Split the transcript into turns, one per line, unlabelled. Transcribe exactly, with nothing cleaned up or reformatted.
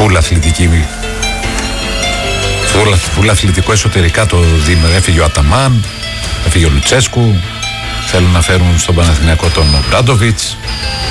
φουλ αθλητική, φουλ, φουλ αθλητικό εσωτερικά το δίμερο. Έφυγε ο Αταμάν, έφυγε ο Λουτσέσκου, θέλουν να φέρουν στον Παναθηναϊκό τον Μπράντοβιτς.